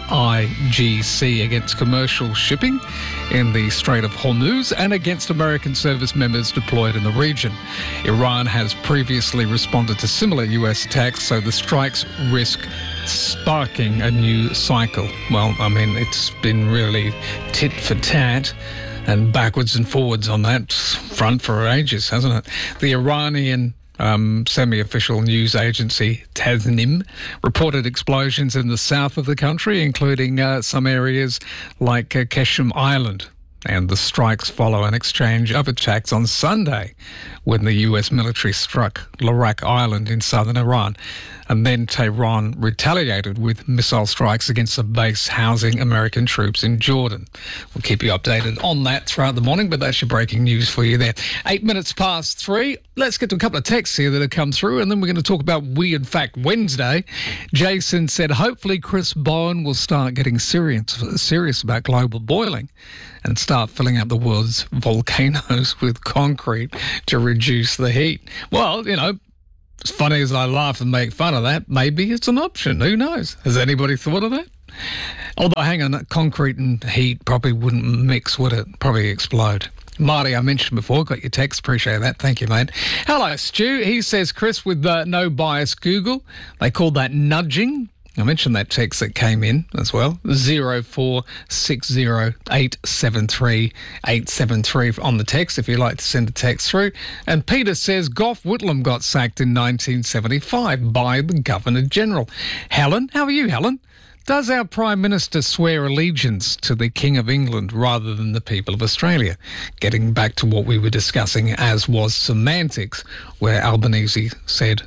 I G C against commercial shipping in the Strait of Hormuz and against American service members deployed in the region. Iran has previously responded to similar U S attacks, so the strikes risk sparking a new cycle. Well, I mean, it's been really tit for tat and backwards and forwards on that front for ages, hasn't it? The Iranian Um, semi-official news agency Tasnim reported explosions in the south of the country, including uh, some areas like uh, Qeshm Island. And the strikes follow an exchange of attacks on Sunday when the U S military struck Larak Island in southern Iran. And then Tehran retaliated with missile strikes against a base housing American troops in Jordan. We'll keep you updated on that throughout the morning, but that's your breaking news for you there. Eight minutes past three. Let's get to a couple of texts here that have come through, and then we're going to talk about Weird Fact Wednesday. Jason said, hopefully Chris Bowen will start getting serious, serious about global boiling and start filling up the world's volcanoes with concrete to reduce the heat. Well, you know, as funny as I laugh and make fun of that, maybe it's an option. Who knows? Has anybody thought of that? Although, hang on, concrete and heat probably wouldn't mix, would it? Probably explode. Marty, I mentioned before, got your text. Appreciate that. Thank you, mate. Hello, Stu. He says, Chris, with uh, no bias Google, they call that nudging. I mentioned that text that came in as well, zero four six zero eight seven three eight seven three on the text if you'd like to send a text through. And Peter says Gough Whitlam got sacked in nineteen seventy-five by the Governor-General. Helen, how are you, Helen? Does our Prime Minister swear allegiance to the King of England rather than the people of Australia? Getting back to what we were discussing, as was semantics, where Albanese said,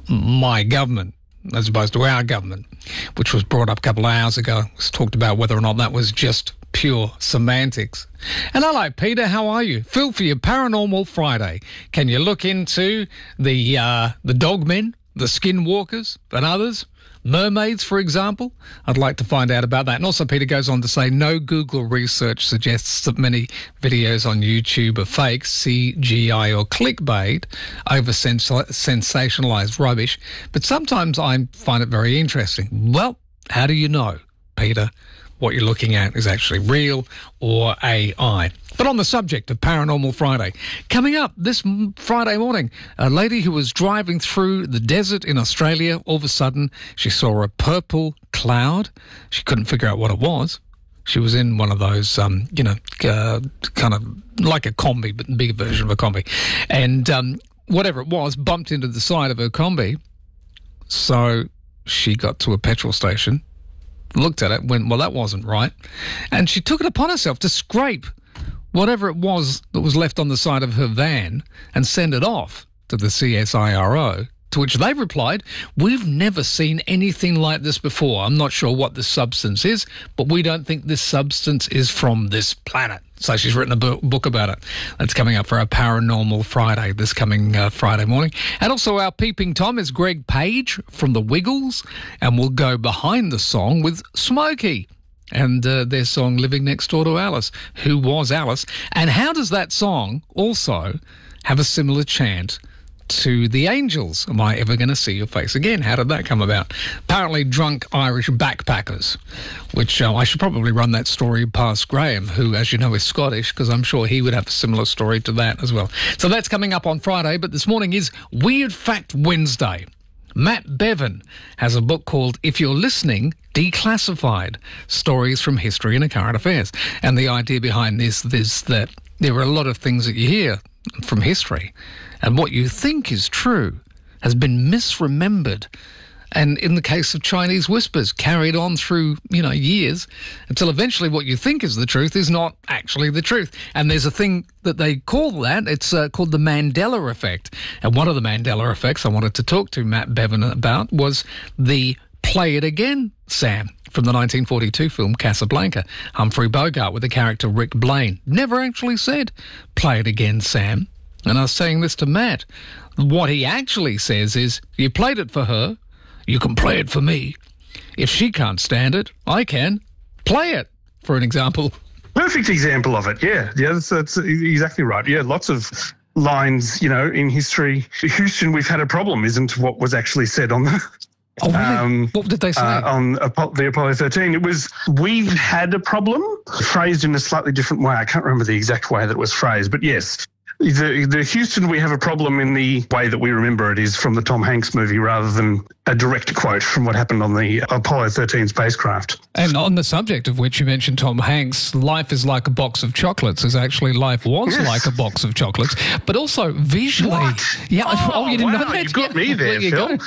my government, as opposed to our government, which was brought up a couple of hours ago. It was talked about whether or not that was just pure semantics. And hello, Peter, how are you? Phil, for your Paranormal Friday, can you look into the uh, the dogmen, the skinwalkers and others? Mermaids, for example? I'd like to find out about that. And also, Peter goes on to say, no Google research suggests that many videos on YouTube are fake, C G I or clickbait, over-sensationalized rubbish. But sometimes I find it very interesting. Well, how do you know, Peter, what you're looking at is actually real or A I? But on the subject of Paranormal Friday, coming up this Friday morning, a lady who was driving through the desert in Australia, all of a sudden she saw a purple cloud. She couldn't figure out what it was. She was in one of those, um, you know, uh, kind of like a combi, but bigger version of a combi. And um, whatever it was bumped into the side of her combi. So she got to a petrol station, looked at it, went, well, that wasn't right. And she took it upon herself to scrape whatever it was that was left on the side of her van and send it off to the C S I R O, to which they replied, we've never seen anything like this before. I'm not sure what this substance is, but we don't think this substance is from this planet. So she's written a book about it. That's coming up for our Paranormal Friday, this coming uh, Friday morning. And also our Peeping Tom is Greg Page from The Wiggles, and we'll go behind the song with Smokey and uh, their song Living Next Door to Alice. Who was Alice? And how does that song also have a similar chant to the Angels? Am I ever going to see your face again? How did that come about? Apparently drunk Irish backpackers, which uh, I should probably run that story past Graham, who, as you know, is Scottish, because I'm sure he would have a similar story to that as well. So that's coming up on Friday, but this morning is Weird Fact Wednesday. Matt Bevan has a book called If You're Listening, Declassified, Stories from History and Current Affairs. And the idea behind this is that there are a lot of things that you hear from history, and what you think is true has been misremembered. And in the case of Chinese whispers, carried on through, you know, years, until eventually what you think is the truth is not actually the truth. And there's a thing that they call that, it's uh, called the Mandela effect. And one of the Mandela effects I wanted to talk to Matt Bevan about was the Play It Again, Sam, from the nineteen forty-two film Casablanca. Humphrey Bogart with the character Rick Blaine never actually said, play it again, Sam. And I was saying this to Matt. What he actually says is, you played it for her, you can play it for me. If she can't stand it, I can. Play it, for an example. Perfect example of it, yeah. Yeah, that's, that's exactly right. Yeah, lots of lines, you know, in history. Houston, we've had a problem, isn't what was actually said on the Oh, really? Um, what did they say? Uh, on Apollo, the Apollo thirteen. It was, we've had a problem, phrased in a slightly different way. I can't remember the exact way that it was phrased, but yes. The, the Houston, we have a problem in the way that we remember it is from the Tom Hanks movie rather than a direct quote from what happened on the Apollo thirteen spacecraft. And on the subject of which you mentioned Tom Hanks, life is like a box of chocolates is actually life was Yes. like a box of chocolates, but also visually. What? Yeah. Oh, Oh, you didn't wow, know that? you got Yeah. me there, you Phil. go.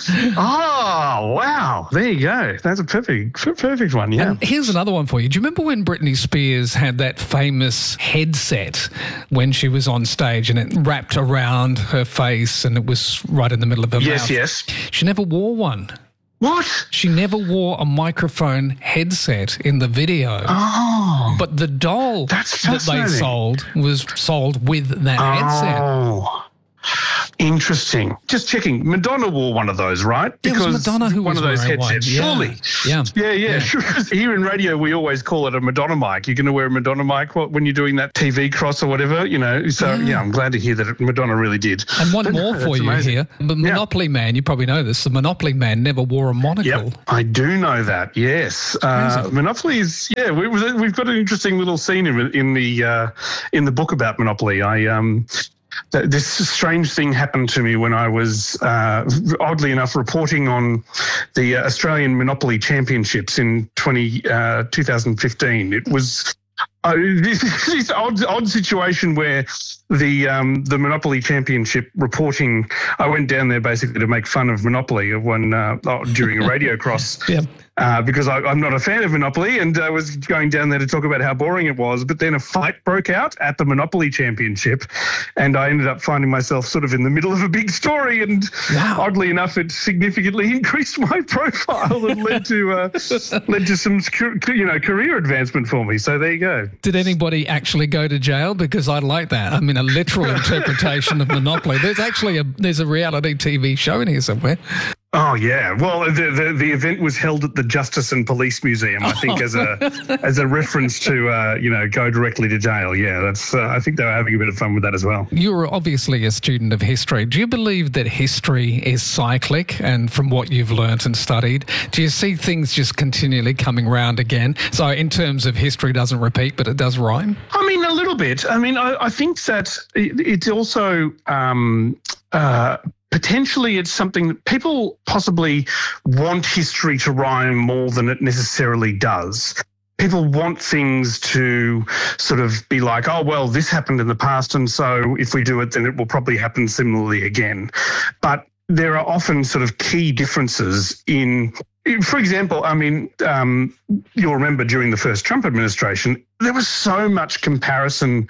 Oh, wow. There you go. That's a perfect, perfect one, yeah. And here's another one for you. Do you remember when Britney Spears had that famous headset when she was on stage and it wrapped around her face and it was right in the middle of her Yes, mouth? yes. She never wore one. What? She never wore a microphone headset in the video. Oh. But the doll That's that they fascinating. sold was sold with that headset. Oh. Interesting. Just checking. Madonna wore one of those, right? It was Madonna who one was of those wearing one, headsets. yeah. Surely. Yeah. Yeah, yeah. Yeah. Sure. Here in radio, we always call it a Madonna mic. You're going to wear a Madonna mic when you're doing that T V cross or whatever, you know. So, yeah, Yeah. I'm glad to hear that Madonna really did. And one But, more no, for that's you amazing. here. The Monopoly Man, you probably know this, the Monopoly Man never wore a monocle. Yep, I do know that. Yes, uh, Monopoly is. Yeah, we, we've got an interesting little scene in, in the uh, in the book about Monopoly. I um, th- this strange thing happened to me when I was uh, oddly enough reporting on the uh, Australian Monopoly Championships in twenty, uh, twenty fifteen. It was. Uh, this, this odd, odd situation where the um, the Monopoly Championship reporting, I went down there basically to make fun of Monopoly of one uh, during a radio cross. Yeah. Uh, because I, I'm not a fan of Monopoly and I was going down there to talk about how boring it was. But then a fight broke out at the Monopoly Championship and I ended up finding myself sort of in the middle of a big story. And wow. oddly enough, it significantly increased my profile and led to uh, led to some you know career advancement for me. So there you go. Did anybody actually go to jail? Because I like that. I mean, a literal interpretation of Monopoly. There's actually a there's a reality T V show in here somewhere. Oh yeah, well the, the the event was held at the Justice and Police Museum, I think, as a as a reference to uh, you know go directly to jail. Yeah, that's uh, I think they were having a bit of fun with that as well. You're obviously a student of history. Do you believe that history is cyclic? And from what you've learnt and studied, do you see things just continually coming round again? So in terms of history, doesn't repeat, but it does rhyme. I mean, a little bit. I mean, I, I think that it, it's also. Um, uh, Potentially, it's something that people possibly want history to rhyme more than it necessarily does. People want things to sort of be like, oh, well, this happened in the past, and so if we do it, then it will probably happen similarly again. But there are often sort of key differences in, for example, I mean, um, you'll remember during the first Trump administration, there was so much comparison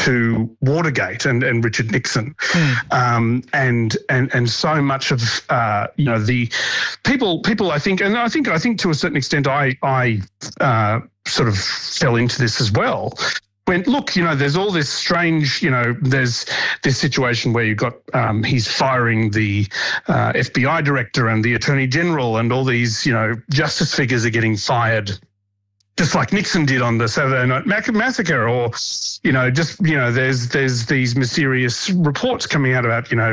to Watergate and, and Richard Nixon, mm. um, and and and so much of uh, you know the people people I think, and I think I think to a certain extent I I uh, sort of fell into this as well. When, look, you know, there's all this strange, you know, there's this situation where you've got, um, he's firing the uh, F B I director and the Attorney General, and all these, you know, justice figures are getting fired, just like Nixon did on the Saturday Night Massacre, or, you know, just, you know, there's there's these mysterious reports coming out about, you know,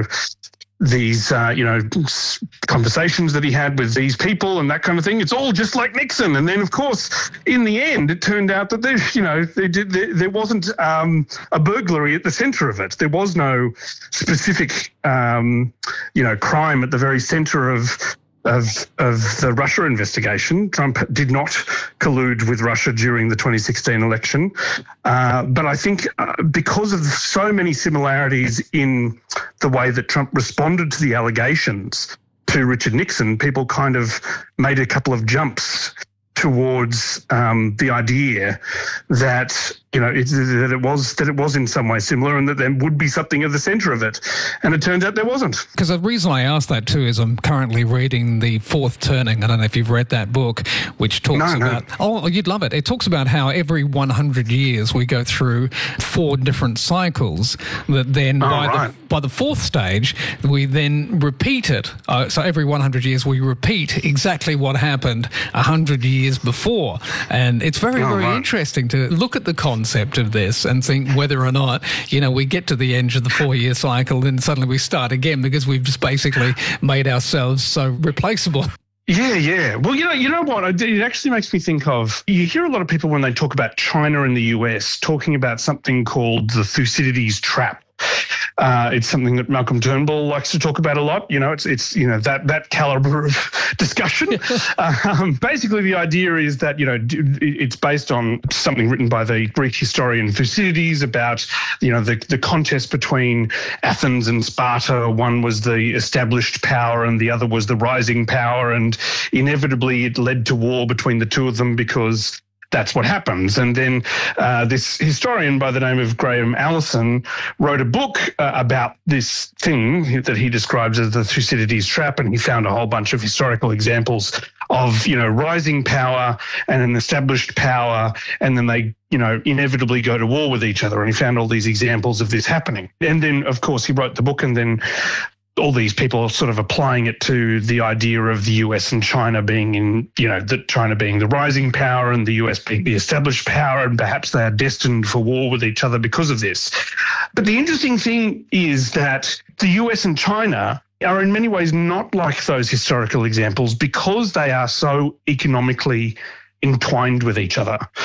these, uh, you know, conversations that he had with these people and that kind of thing. It's all just like Nixon. And then, of course, in the end, it turned out that there, you know, there, there, there wasn't um, a burglary at the centre of it. There was no specific, um, you know, crime at the very centre of Of, of the Russia investigation. Trump did not collude with Russia during the twenty sixteen election. Uh, but I think uh, because of so many similarities in the way that Trump responded to the allegations to Richard Nixon, people kind of made a couple of jumps towards um, the idea that, you know, it, that it was that it was in some way similar and that there would be something at the centre of it. And it turns out there wasn't. Because the reason I asked that too is I'm currently reading The Fourth Turning. I don't know if you've read that book, which talks no, about... No. Oh, you'd love it. It talks about how every one hundred years we go through four different cycles that then oh, by, right. the, by the fourth stage, we then repeat it. Uh, so every one hundred years we repeat exactly what happened one hundred years before. And it's very, oh, very right. interesting to look at the concept of this and think whether or not, you know, we get to the end of the four-year cycle and suddenly we start again because we've just basically made ourselves so replaceable. Yeah, yeah. Well, you know, you know what? It actually makes me think of, you hear a lot of people when they talk about China and the U S talking about something called the Thucydides trap. Uh, it's something that Malcolm Turnbull likes to talk about a lot. You know, it's, it's you know, that that caliber of discussion. um, basically, the idea is that, you know, it's based on something written by the Greek historian Thucydides about, you know, the, the contest between Athens and Sparta. One was the established power and the other was the rising power. And inevitably, it led to war between the two of them because that's what happens. And then uh, this historian by the name of Graham Allison wrote a book uh, about this thing that he describes as the Thucydides trap, and he found a whole bunch of historical examples of, you know, rising power and an established power, and then they, you know, inevitably go to war with each other. And he found all these examples of this happening. And then, of course, he wrote the book, and then all these people are sort of applying it to the idea of the U S and China being in, you know, that China being the rising power and the U S being the established power, and perhaps they are destined for war with each other because of this. But the interesting thing is that the U S and China are in many ways not like those historical examples because they are so economically entwined with each other.